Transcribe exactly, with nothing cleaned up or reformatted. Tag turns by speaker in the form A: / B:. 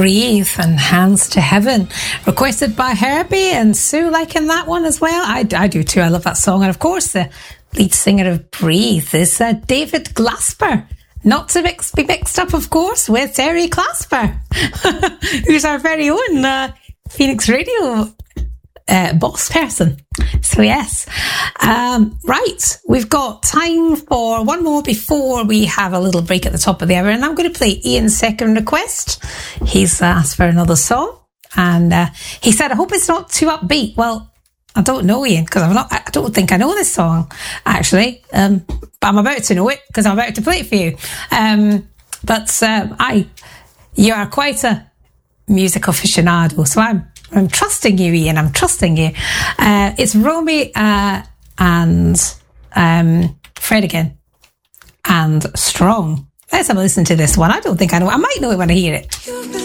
A: Breathe and Hands to Heaven, requested by Herbie and Sue, liking that one as well. I, I do too. I love that song. And of course, the lead singer of Breathe is uh, David Glasper. Not to mix, be mixed up, of course, with Terry Glasper, who's our very own uh, Phoenix Radio uh, boss person. So yes. Um, right, we've got time for one more before we have a little break at the top of the hour, and I'm going to play Ian's second request. He's asked for another song, and uh, he said, I hope it's not too upbeat. Well, I don't know, Ian, because I'm not, I don't think I know this song, actually, um, but I'm about to know it because I'm about to play it for you. Um, but uh, I, you are quite a music aficionado, so I'm I'm trusting you, Ian. I'm trusting you. Uh, it's Romy uh, and um, Fred again and Strong. Let's have a listen to this one. I don't think I know. I might know it when I hear it.